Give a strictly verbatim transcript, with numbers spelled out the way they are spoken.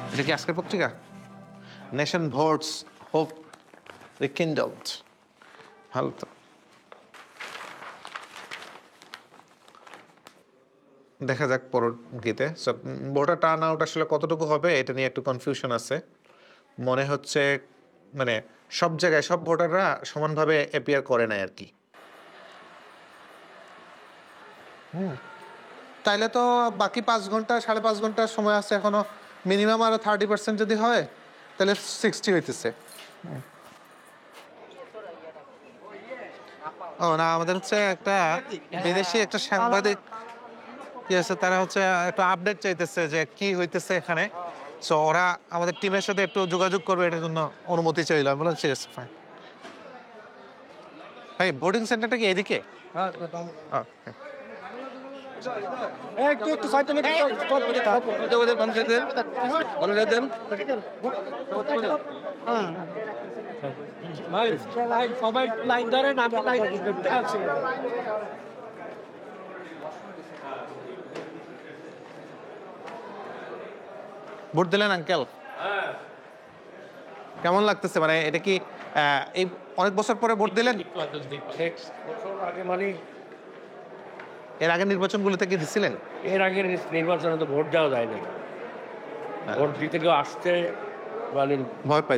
এটা কি আজকের পত্রিকা? Nation votes hope রিকিন্ডলড। ভালো তো। দেখা যাক পরবর্তীতে ভোটার টার্ন আউট আসলে কতটুকু হবে এটা নিয়ে একটু কনফিউশন আছে। মনে হচ্ছে মানে সব জায়গায় সব ভোটাররা সমানভাবে অ্যাপিয়ার করে না আর কি। হুম তাইলে তো বাকি পাঁচ ঘন্টা সাড়ে পাঁচ ঘন্টা সময় আছে এখনো, মিনিমাম আরো থার্টি পার্সেন্ট যদি হয় তাহলে সিক্সটি হইতেছে। ও না, আমাদের হচ্ছে একটা বিদেশি একটা সাংবাদিক কি আছে, তারা হচ্ছে একটু আপডেট চাইতেছে যে কি হইতেছে এখানে। সো ওরা আমাদের টিমের সাথে একটু যোগাযোগ করবে, এটার জন্য অনুমতি চাইলাম। বললাম ঠিক আছে, ফাইন। ভাই বোর্ডিং সেন্টারটা কি এদিকে? Okay. একটু একটু সাইড থেকে ওদের মানুষের দেন মানুষের দেন ভাই সবাই লাইন ধরে না লাইন আছে। ভোট দিলেন আঙ্কেল? কেমন লাগতেছে? মানে এটা কি আহ, এই অনেক বছর পরে ভোট দিলেন? আগে মানে এর আগে নির্বাচনগুলোতে কি দিছিলেন? এর আগের নির্বাচনে তো ভোট দেওয়া যায় না, ভোট দিতে কেউ আসতে মানে ভয় পাই